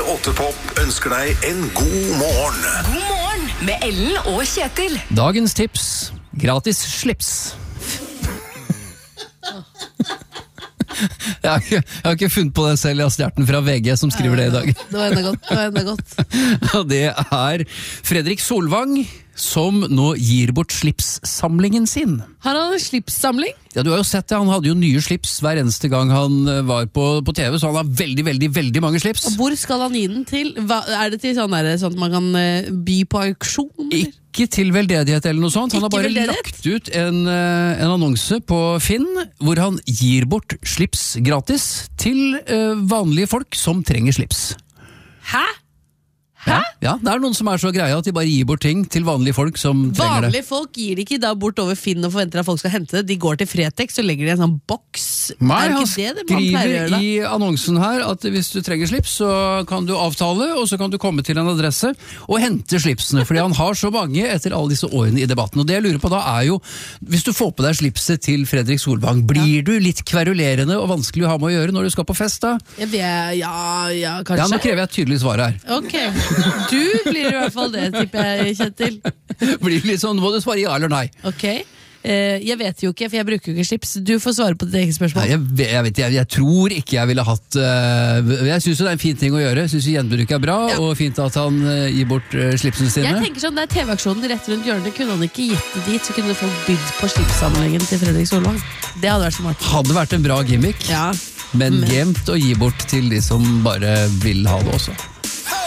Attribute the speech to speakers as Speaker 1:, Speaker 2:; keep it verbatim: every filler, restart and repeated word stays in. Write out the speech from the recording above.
Speaker 1: åtte Pop ønsker deg en god morgen.
Speaker 2: God morgen med Ellen og Kjetil.
Speaker 3: Dagens tips, gratis slips. Jeg har, ikke, jeg har ikke funnet på det selv, jeg har stjert den fra V G som skriver det i dag.
Speaker 4: Det var enda godt, det var enda godt.
Speaker 3: Og det er Fredrik Solvang som nå gir bort slipssamlingen sin.
Speaker 4: Har han en slipssamling?
Speaker 3: Ja, du har jo sett det, han hadde jo nye slips hver eneste gang han var på, på T V, så han har veldig, veldig, veldig mange slips.
Speaker 4: Og hvor skal han gi den til? Hva, er det til sånn, der, sånn at man kan uh, by på auksjon? Eller?
Speaker 3: Ikke til veldedighet eller noe sånt. Han
Speaker 4: Ikke
Speaker 3: har bare
Speaker 4: veldedighet?
Speaker 3: lagt ut en, uh, en annonse på Finn, hvor han gir bort slips gratis til uh, vanlige folk som trenger slips.
Speaker 4: Hæ?
Speaker 3: Ja, ja, det er noen som er så greie at de bare gir bort ting til vanlige folk som trenger det.
Speaker 4: Vanlige folk gir ikke da bort over Finn og forventer at folk skal hente det. De går til Fretex og legger det i en sånn boks.
Speaker 3: Nei,
Speaker 4: er
Speaker 3: han
Speaker 4: ikke det det man pleier å
Speaker 3: skriver
Speaker 4: gjøre da?
Speaker 3: i annonsen her at hvis du trenger slips, så kan du avtale, og så kan du komme til en adresse og hente slipsene, fordi han har så mange etter alle disse årene i debatten. Og det jeg lurer på da er jo, hvis du får på deg slipset til Fredrik Solvang, blir ja. du litt kverulerende og vanskelig å ha med å gjøre når du skal på fest da?
Speaker 4: Jeg vet, ja, ja, kanskje.
Speaker 3: Ja, nå krever jeg et tydelig svar her.
Speaker 4: Ok, du blir i hvert fall det, tipper jeg, Kjetil.
Speaker 3: Blir det litt sånn, må du svare ja eller nei?
Speaker 4: Ok, eh, jeg vet jo ikke, for jeg bruker jo ikke slips. Du får svare på ditt eget spørsmål.
Speaker 3: Nei, jeg, vet- jeg, vet, jeg, jeg tror ikke jeg ville hatt uh, Jeg synes jo det er en fin ting å gjøre. Jeg synes jo gjenbruk er bra,
Speaker 4: Ja.
Speaker 3: og fint at han uh, gir bort uh, slipsene sine.
Speaker 4: Jeg tenker sånn, det er T V-aksjonen rett rundt hjørnet. Kunne han ikke gitt det dit, så kunne folk bydd på slipssamlingen til Fredrik Solvang. Det hadde vært smart.
Speaker 3: Hadde vært en bra gimmick,
Speaker 4: Ja,
Speaker 3: men
Speaker 4: men-
Speaker 3: gjemt å gi bort til de som bare vil ha det også.